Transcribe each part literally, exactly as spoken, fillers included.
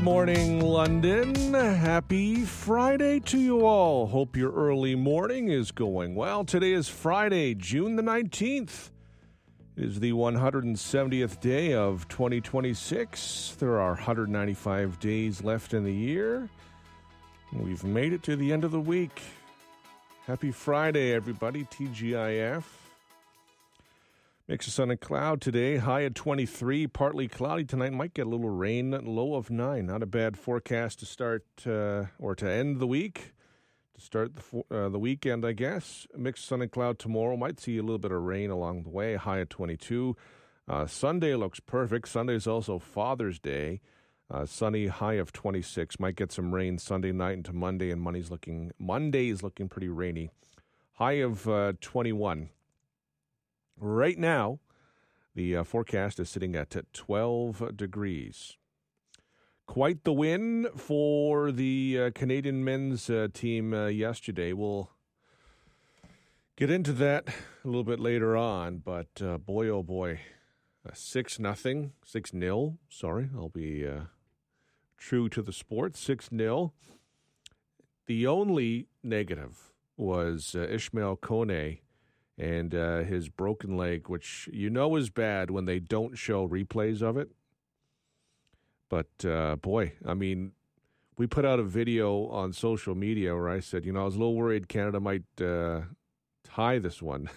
morning, London. Happy Friday to you all. Hope your early morning is going well. Today is Friday, June the nineteenth. It is the one hundred seventieth day of twenty twenty-six. There are one hundred ninety-five days left in the year. We've made it to the end of the week. Happy Friday, everybody. T G I F. Mix of sun and cloud today. High at twenty-three. Partly cloudy tonight. Might get a little rain. Low of nine. Not a bad forecast to start uh, or to end the week. To start the uh, the weekend, I guess. Mix of sun and cloud tomorrow. Might see a little bit of rain along the way. High at twenty-two. Uh, Sunday looks perfect. Sunday is also Father's Day. Uh, sunny. High of twenty-six. Might get some rain Sunday night into Monday, and Monday's looking Monday is looking pretty rainy. High of uh, twenty-one. Right now, the uh, forecast is sitting at twelve degrees. Quite the win for the uh, Canadian men's uh, team uh, yesterday. We'll get into that a little bit later on, but uh, boy, oh boy, uh, six nothing, six nil. Sorry, I'll be uh, true to the sport. six nil. The only negative was uh, Ishmael Kone and uh, his broken leg, which you know is bad when they don't show replays of it. But, uh, boy, I mean, we put out a video on social media where I said, you know, I was a little worried Canada might uh, tie this one.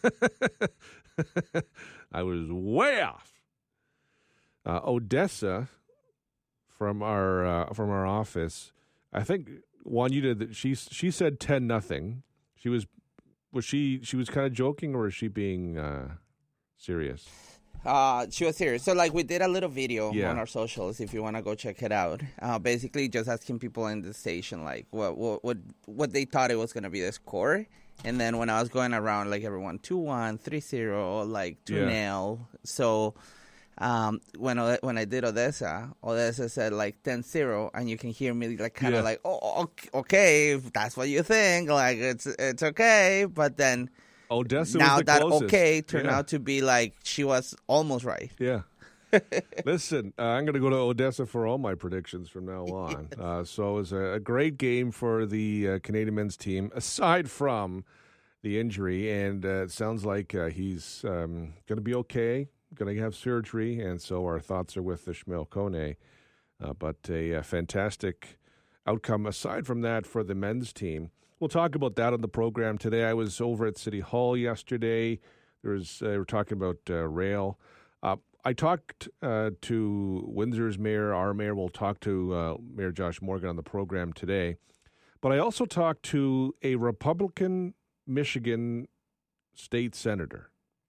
I was way off. Uh, Odessa from our uh, from our office, I think, Juan, you did, she, she said ten nothing. She was... Was she she was kind of joking, or was she being uh, serious? Uh, she was serious. So, like, we did a little video yeah. on our socials, if you want to go check it out. Uh, basically, just asking people in the station, like, what what what, what they thought it was going to be the score. And then when I was going around, like, everyone, two one, three zero, like, two nil. Yeah. So... Um, when when I did Odessa, Odessa said like ten zero, and you can hear me like kind of yeah. like, oh, okay, if that's what you think, like it's it's okay. But then Odessa now was the that closest. okay turned yeah. out to be like she was almost right. Yeah. Listen, uh, I'm going to go to Odessa for all my predictions from now on. yes. uh, so it was a, a great game for the uh, Canadian men's team, aside from the injury, and uh, it sounds like uh, he's um, going to be okay. Going to have surgery, and so our thoughts are with Ishmael Kone. Uh, but a, a fantastic outcome aside from that for the men's team. We'll talk about that on the program today. I was over at City Hall yesterday. There was, uh, we were talking about uh, rail. Uh, I talked uh, to Windsor's mayor, our mayor. We'll talk to uh, Mayor Josh Morgan on the program today. But I also talked to a Republican Michigan state senator.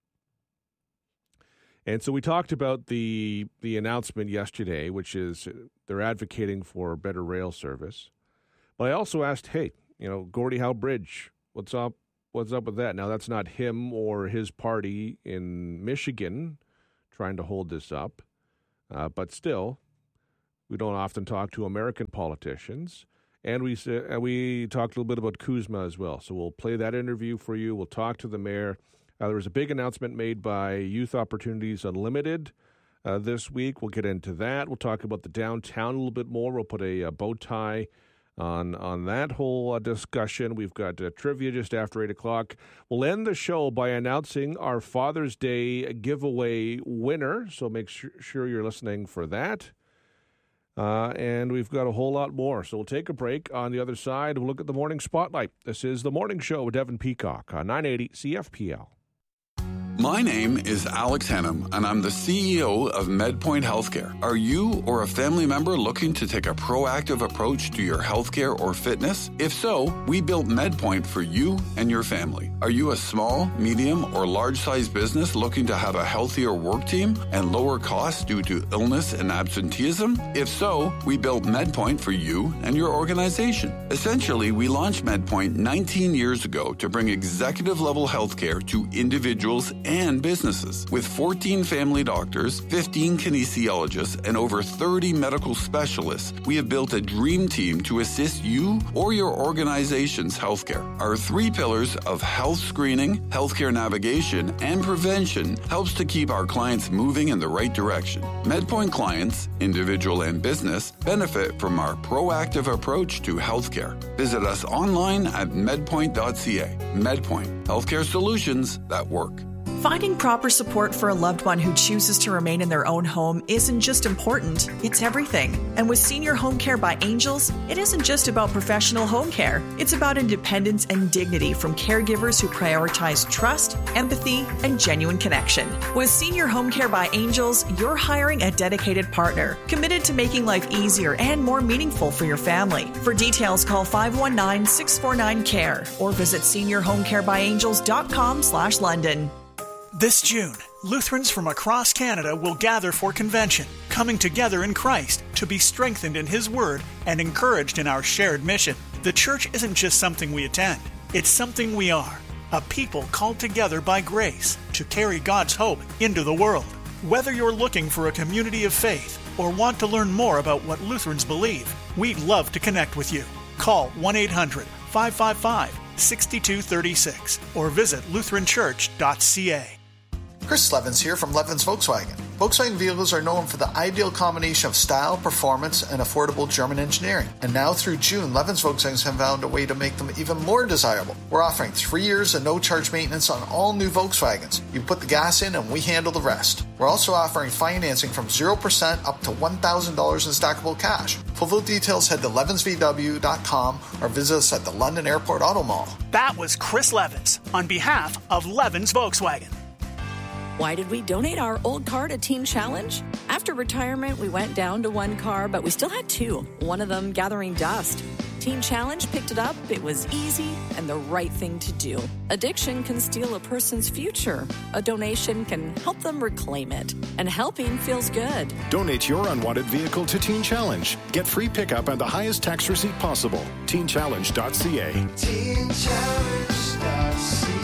And so we talked about the the announcement yesterday, which is they're advocating for better rail service. But I also asked, hey, you know, Gordie Howe Bridge, what's up? What's up with that? Now, that's not him or his party in Michigan trying to hold this up. Uh, but still, we don't often talk to American politicians. And we, uh, we talked a little bit about Kuzma as well. So we'll play that interview for you. We'll talk to the mayor. Uh, there was a big announcement made by Youth Opportunities Unlimited uh, this week. We'll get into that. We'll talk about the downtown a little bit more. We'll put a, a bow tie on on that whole uh, discussion. We've got uh, trivia just after eight o'clock. We'll end the show by announcing our Father's Day giveaway winner, so make sure, sure you're listening for that. Uh, and we've got a whole lot more. So we'll take a break. On the other side, we'll look at the Morning Spotlight. This is The Morning Show with Devin Peacock on nine eighty C F P L. My name is Alex Hannum, and I'm the C E O of MedPoint Healthcare. Are you or a family member looking to take a proactive approach to your healthcare or fitness? If so, we built MedPoint for you and your family. Are you a small, medium, or large-sized business looking to have a healthier work team and lower costs due to illness and absenteeism? If so, we built MedPoint for you and your organization. Essentially, we launched MedPoint nineteen years ago to bring executive-level healthcare to individuals and businesses. With fourteen family doctors, fifteen kinesiologists, and over thirty medical specialists, we have built a dream team to assist you or your organization's healthcare. Our three pillars of health screening, healthcare navigation, and prevention helps to keep our clients moving in the right direction. MedPoint clients, individual and business, benefit from our proactive approach to healthcare. Visit us online at medpoint dot c a. MedPoint, healthcare solutions that work. Finding proper support for a loved one who chooses to remain in their own home isn't just important, it's everything. And with Senior Home Care by Angels, it isn't just about professional home care. It's about independence and dignity from caregivers who prioritize trust, empathy, and genuine connection. With Senior Home Care by Angels, you're hiring a dedicated partner, committed to making life easier and more meaningful for your family. For details, call five one nine, six four nine, C A R E or visit senior home care by angels dot com slash London. This June, Lutherans from across Canada will gather for convention, coming together in Christ to be strengthened in His Word and encouraged in our shared mission. The church isn't just something we attend, it's something we are, a people called together by grace to carry God's hope into the world. Whether you're looking for a community of faith or want to learn more about what Lutherans believe, we'd love to connect with you. Call one eight hundred, five five five, six two three six or visit lutheran church dot c a. Chris Levins here from Levins Volkswagen. Volkswagen vehicles are known for the ideal combination of style, performance, and affordable German engineering. And now through June, Levins Volkswagen have found a way to make them even more desirable. We're offering three years of no-charge maintenance on all new Volkswagens. You put the gas in and we handle the rest. We're also offering financing from zero percent up to one thousand dollars in stackable cash. For full details, head to levins v w dot com or visit us at the London Airport Auto Mall. That was Chris Levins on behalf of Levins Volkswagen. Why did we donate our old car to Teen Challenge? After retirement, we went down to one car, but we still had two, one of them gathering dust. Teen Challenge picked it up, it was easy, and the right thing to do. Addiction can steal a person's future. A donation can help them reclaim it. And helping feels good. Donate your unwanted vehicle to Teen Challenge. Get free pickup and the highest tax receipt possible. teen challenge dot c a. teen challenge dot c a.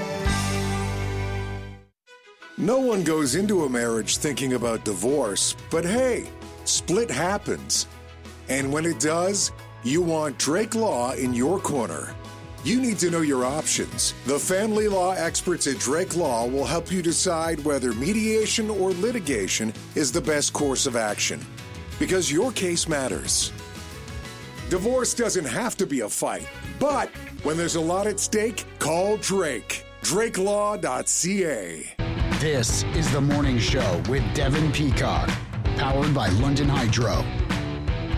No one goes into a marriage thinking about divorce, but hey, split happens. And when it does, you want Drake Law in your corner. You need to know your options. The family law experts at Drake Law will help you decide whether mediation or litigation is the best course of action, because your case matters. Divorce doesn't have to be a fight, but when there's a lot at stake, call Drake. drake law dot c a. This is The Morning Show with Devin Peacock, powered by London Hydro.